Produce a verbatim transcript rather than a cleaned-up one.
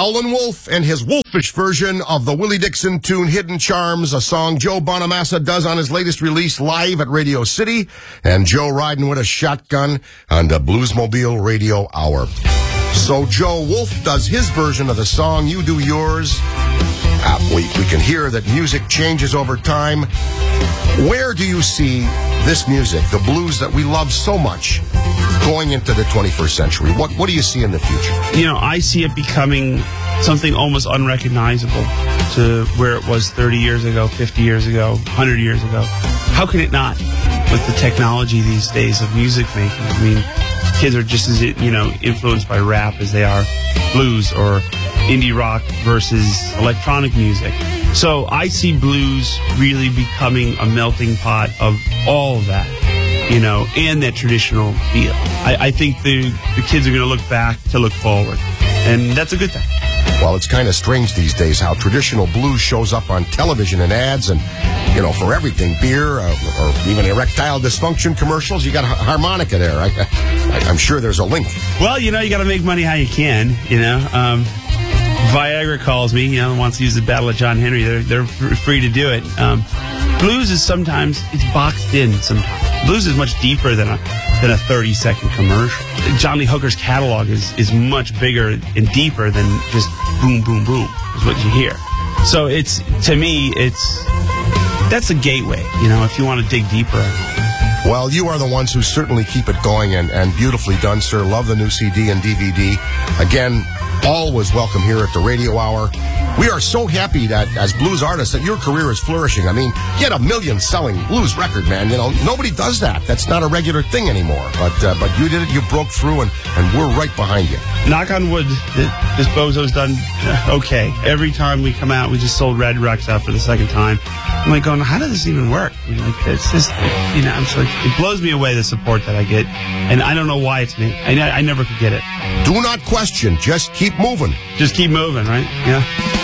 Howlin' Wolf and his wolfish version of the Willie Dixon tune Hidden Charms, a song Joe Bonamassa does on his latest release live at Radio City, and Joe riding with a shotgun on the Bluesmobile Radio Hour. So Joe Wolf does his version of the song, you do yours. Uh, we, we can hear that music changes over time. Where do you see this music, the blues that we love so much, going into the twenty-first century? What what do you see in the future? You know, I see it becoming something almost unrecognizable to where it was thirty years ago, fifty years ago, one hundred years ago. How can it not with the technology these days of music making? I mean, kids are just as, you know, influenced by rap as they are blues or indie rock versus electronic music. So I see blues really becoming a melting pot of all of that, you know, and that traditional feel. I, I think the, the kids are going to look back to look forward, and that's a good thing. Well, it's kind of strange these days how traditional blues shows up on television and ads and, you know, for everything, beer uh, or even erectile dysfunction commercials. You got a harmonica there. I, I, I'm sure there's a link. Well, you know, you got to make money how you can, you know. Um, Viagra calls me, you know, wants to use the Battle of John Henry. They're, they're free to do it. Um, blues is sometimes, it's boxed in sometimes. Blues is much deeper than a than a thirty second commercial. John Lee Hooker's catalog is, is much bigger and deeper than just boom, boom, boom is what you hear. So it's, to me, it's, that's a gateway, you know, if you want to dig deeper. Well, you are the ones who certainly keep it going, and, and beautifully done, sir. Love the new C D and D V D. Again, always welcome here at the Radio Hour. We are so happy that, as blues artists, that your career is flourishing. I mean, get a million-selling blues record, man. You know, nobody does that. That's not a regular thing anymore. But uh, but you did it. You broke through, and, and we're right behind you. Knock on wood, this Bozo's done okay. Every time we come out, we just sold Red Rex out for the second time. I'm like going, how does this even work? I mean, like, it's just, you know, I'm just like, it blows me away, the support that I get. And I don't know why it's me. I, I never could get it. Do not question. Just keep moving. Just keep moving, right? Yeah.